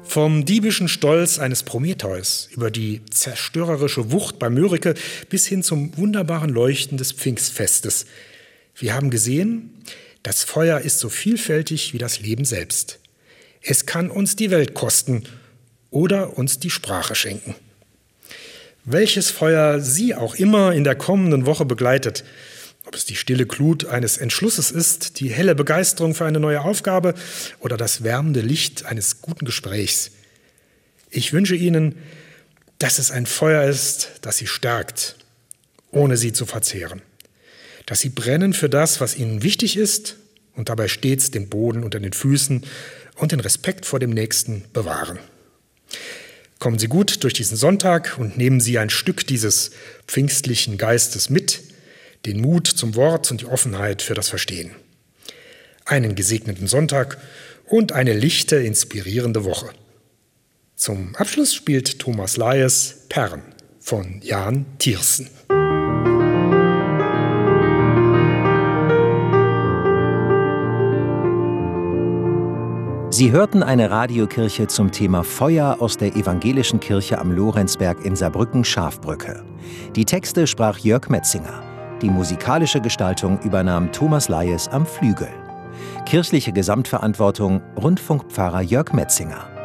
Vom diebischen Stolz eines Prometheus über die zerstörerische Wucht bei Mörike bis hin zum wunderbaren Leuchten des Pfingstfestes. Wir haben gesehen, das Feuer ist so vielfältig wie das Leben selbst. Es kann uns die Welt kosten oder uns die Sprache schenken. Welches Feuer Sie auch immer in der kommenden Woche begleitet, ob es die stille Glut eines Entschlusses ist, die helle Begeisterung für eine neue Aufgabe oder das wärmende Licht eines guten Gesprächs. Ich wünsche Ihnen, dass es ein Feuer ist, das Sie stärkt, ohne Sie zu verzehren. Dass Sie brennen für das, was Ihnen wichtig ist und dabei stets den Boden unter den Füßen und den Respekt vor dem Nächsten bewahren. Kommen Sie gut durch diesen Sonntag und nehmen Sie ein Stück dieses pfingstlichen Geistes mit, den Mut zum Wort und die Offenheit für das Verstehen. Einen gesegneten Sonntag und eine lichte, inspirierende Woche. Zum Abschluss spielt Thomas Laes Pern von Jan Tiersen. Sie hörten eine Radiokirche zum Thema Feuer aus der Evangelischen Kirche am Lorenzberg in Saarbrücken-Scharfbrücke. Die Texte sprach Jörg Metzinger. Die musikalische Gestaltung übernahm Thomas Laes am Flügel. Kirchliche Gesamtverantwortung Rundfunkpfarrer Jörg Metzinger.